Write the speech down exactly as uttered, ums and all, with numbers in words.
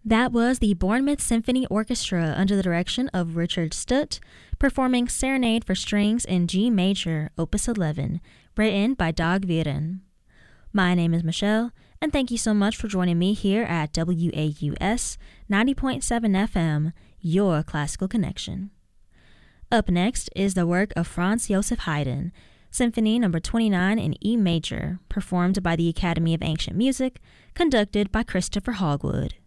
That was the Bournemouth Symphony Orchestra under the direction of Richard Stutt, performing Serenade for Strings in G Major, Opus eleven, written by Dag Viren. My name is Michelle, and thank you so much for joining me here at W A U S ninety point seven F M, your classical connection. Up next is the work of Franz Joseph Haydn, Symphony number twenty-nine in E Major, performed by the Academy of Ancient Music, conducted by Christopher Hogwood.